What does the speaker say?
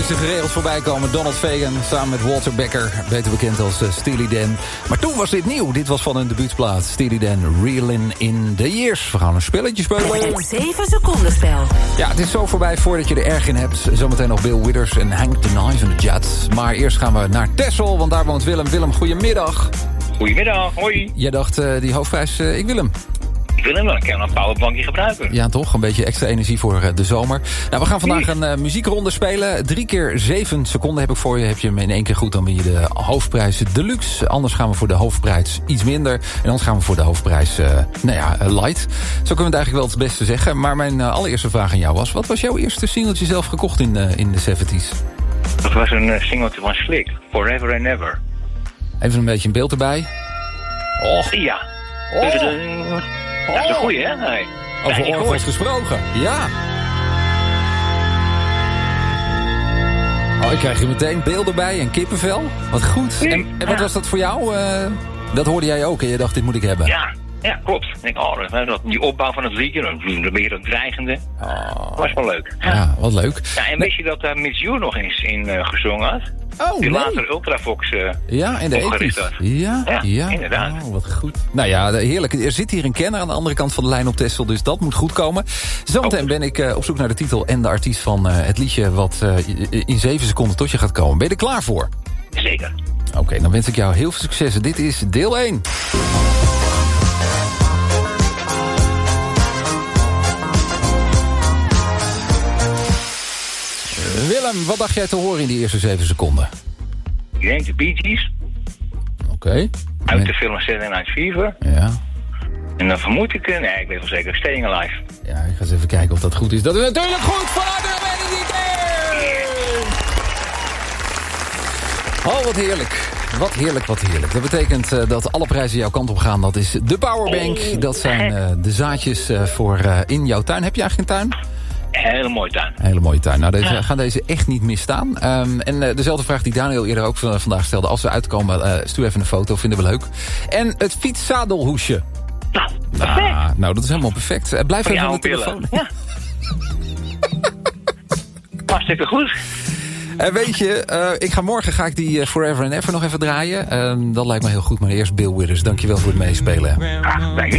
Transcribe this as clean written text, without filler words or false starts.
je ze geregeld voorbij komen. Donald Fagen samen met Walter Becker, beter bekend als Steely Dan. Maar toen was dit nieuw. Dit was van hun debuutplaat. Steely Dan, Reelin' in the Years. We gaan een spelletje spelen. Het 7 seconden spel. Ja, het is zo voorbij voordat je er erg in hebt. Zometeen nog Bill Withers en Hank the Knife en de Jets. Maar eerst gaan we naar Texel, want daar woont Willem. Willem, goedemiddag. Goedemiddag, hoi. Jij dacht, die hoofdprijs, ik wil hem. Ik wil hem wel, ik kan een powerbankje gebruiken. Ja, toch? Een beetje extra energie voor de zomer. Nou, we gaan vandaag een muziekronde spelen. 3 keer 7 seconden heb ik voor je. Heb je hem in 1 keer goed, dan win je de hoofdprijs deluxe. Anders gaan we voor de hoofdprijs iets minder. En anders gaan we voor de hoofdprijs, light. Zo kunnen we het eigenlijk wel het beste zeggen. Maar mijn allereerste vraag aan jou was... wat was jouw eerste singeltje zelf gekocht in de 70's? Dat was een singeltje van Slick, Forever and Ever. Even een beetje een beeld erbij. Oh. Ja. Oh. Dat is een goeie, hè? Nee. Over orgels gesproken, ja. Oh, ik krijg je meteen beelden bij en kippenvel. Wat goed. En wat was dat voor jou? Dat hoorde jij ook en je dacht, dit moet ik hebben. Ja, klopt. Ik denk, die opbouw van het liedje, dan ben je dat dreigende. Dat was wel leuk. Ja, wat leuk. Ja, en wist je dat daar Miss You nog eens in gezongen had? Oh, die nee. later Ultravox ja, in de opgericht had. Ja, inderdaad. Oh, wat goed. Nou ja, heerlijk. Er zit hier een kenner aan de andere kant van de lijn op Texel, dus dat moet goed komen. Zometeen ben ik op zoek naar de titel en de artiest van het liedje wat in 7 seconden tot je gaat komen. Ben je er klaar voor? Zeker. Oké, dan wens ik jou heel veel succes. Dit is deel 1. Willem, wat dacht jij te horen in die eerste 7 seconden? Ik denk de Bee Gees. Oké. Uit de film Saturday Night Fever. Ja. En dan vermoed ik, ik weet wel zeker, Staying Alive. Ja, ik ga eens even kijken of dat goed is. Dat is natuurlijk goed vanuit de Amerika! Oh, wat heerlijk. Wat heerlijk, wat heerlijk. Dat betekent dat alle prijzen jouw kant op gaan. Dat is de Powerbank. Dat zijn de zaadjes voor in jouw tuin. Heb je eigenlijk een tuin? Hele mooie tuin. Hele mooie tuin. Nou, gaan deze echt niet misstaan. En dezelfde vraag die Daniel eerder ook vandaag stelde. Als we uitkomen, stuur even een foto. Vinden we leuk. En het fietszadelhoesje. Nou, dat is helemaal perfect. Blijf even aan de telefoon. Ja. Hartstikke goed. En weet je, morgen ga ik die Forever and Ever nog even draaien. Dat lijkt me heel goed. Maar eerst Bill Withers. Dankjewel voor het meespelen. Dank je.